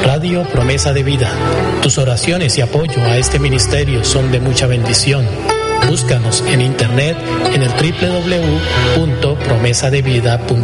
Radio Promesa de Vida. Tus oraciones y apoyo a este ministerio son de mucha bendición. Búscanos en internet en el www.promesadevida.com.